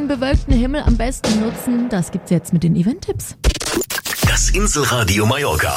bewölkten Himmel am besten nutzen? Das gibt's jetzt mit den Event-Tipps. Das Inselradio Mallorca.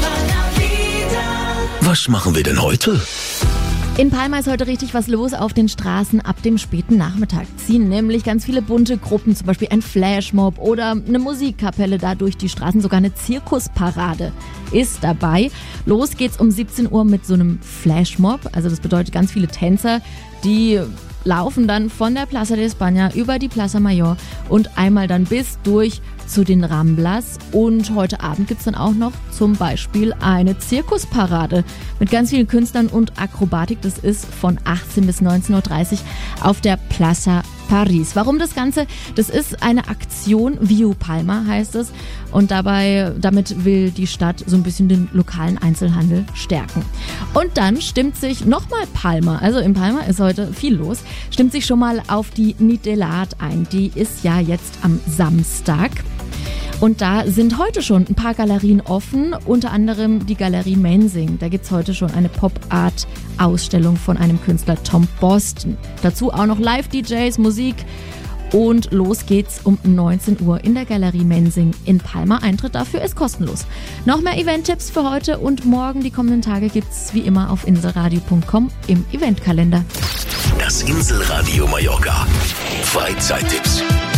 Was machen wir denn heute? In Palma ist heute richtig was los auf den Straßen. Ab dem späten Nachmittag ziehen nämlich ganz viele bunte Gruppen, zum Beispiel ein Flashmob oder eine Musikkapelle da durch die Straßen. Sogar eine Zirkusparade ist dabei. Los geht's um 17 Uhr mit so einem Flashmob. Also das bedeutet ganz viele Tänzer, die laufen dann von der Plaza de España über die Plaza Mayor und einmal dann bis durch zu den Ramblas. Und heute Abend gibt's dann auch noch zum Beispiel eine Zirkusparade mit ganz vielen Künstlern und Akrobatik. Das ist von 18 bis 19.30 Uhr auf der Plaza Paris. Warum das Ganze? Das ist eine Aktion, Viu Palma heißt es. Und damit will die Stadt so ein bisschen den lokalen Einzelhandel stärken. Und dann stimmt sich nochmal Palma, also in Palma ist heute viel los, stimmt sich schon mal auf die Nit de l'Art ein. Die ist ja jetzt am Samstag. Und da sind heute schon ein paar Galerien offen, unter anderem die Galerie Menzing. Da gibt's heute schon eine Pop-Art-Ausstellung von einem Künstler Tom Boston. Dazu auch noch Live-DJs, Musik und los geht's um 19 Uhr in der Galerie Menzing in Palma. Eintritt dafür ist kostenlos. Noch mehr Event-Tipps für heute und morgen, die kommenden Tage, gibt's wie immer auf inselradio.com im Eventkalender. Das Inselradio Mallorca. Freizeittipps.